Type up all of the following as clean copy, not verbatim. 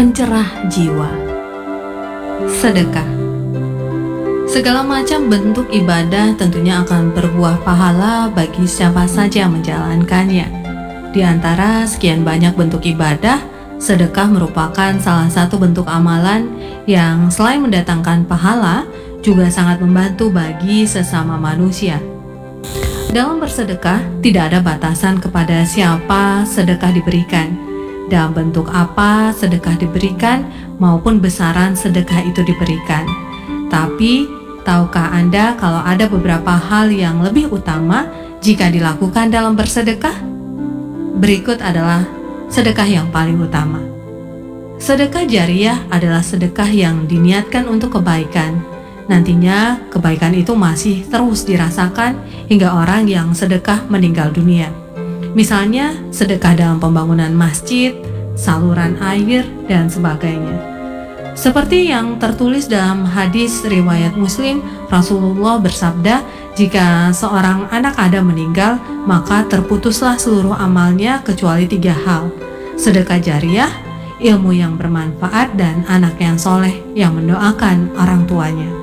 pencerah jiwa. Sedekah. Segala macam bentuk ibadah tentunya akan berbuah pahala bagi siapa saja yang menjalankannya. Di antara sekian banyak bentuk ibadah, sedekah merupakan salah satu bentuk amalan yang selain mendatangkan pahala, juga sangat membantu bagi sesama manusia. Dalam bersedekah, tidak ada batasan kepada siapa sedekah diberikan, dalam bentuk apa sedekah diberikan, maupun besaran sedekah itu diberikan. Tapi, tahukah Anda kalau ada beberapa hal yang lebih utama jika dilakukan dalam bersedekah? Berikut adalah sedekah yang paling utama. Sedekah jariyah adalah sedekah yang diniatkan untuk kebaikan. Nantinya kebaikan itu masih terus dirasakan hingga orang yang sedekah meninggal dunia. Misalnya sedekah dalam pembangunan masjid, saluran air, dan sebagainya. Seperti yang tertulis dalam hadis riwayat Muslim, Rasulullah bersabda, jika seorang anak Adam meninggal, maka terputuslah seluruh amalnya kecuali 3 hal: sedekah jariyah, ilmu yang bermanfaat, dan anak yang soleh yang mendoakan orang tuanya.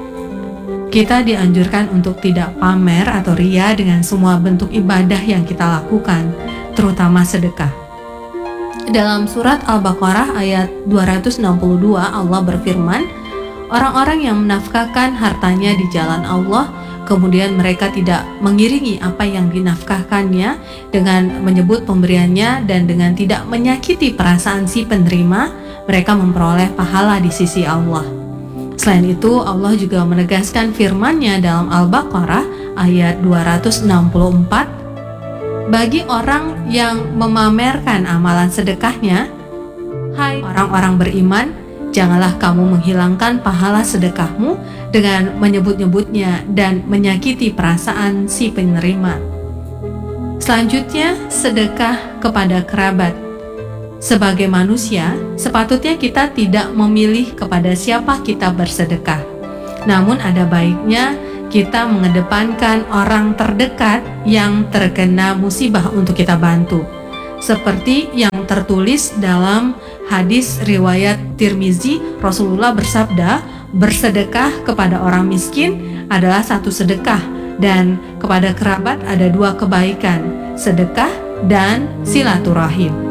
Kita dianjurkan untuk tidak pamer atau ria dengan semua bentuk ibadah yang kita lakukan, terutama sedekah. Dalam surat Al-Baqarah ayat 262 Allah berfirman, orang-orang yang menafkahkan hartanya di jalan Allah, kemudian mereka tidak mengiringi apa yang dinafkahkannya dengan menyebut pemberiannya dan dengan tidak menyakiti perasaan si penerima, mereka memperoleh pahala di sisi Allah. Selain itu, Allah juga menegaskan firman-Nya dalam Al-Baqarah ayat 264, bagi orang yang memamerkan amalan sedekahnya, hai orang-orang beriman, janganlah kamu menghilangkan pahala sedekahmu dengan menyebut-nyebutnya dan menyakiti perasaan si penerima. Selanjutnya, sedekah kepada kerabat. Sebagai manusia, sepatutnya kita tidak memilih kepada siapa kita bersedekah. Namun ada baiknya kita mengedepankan orang terdekat yang terkena musibah untuk kita bantu. Seperti yang tertulis dalam hadis riwayat Tirmizi, Rasulullah bersabda, bersedekah kepada orang miskin adalah satu sedekah, dan kepada kerabat ada 2 kebaikan, sedekah dan silaturahim.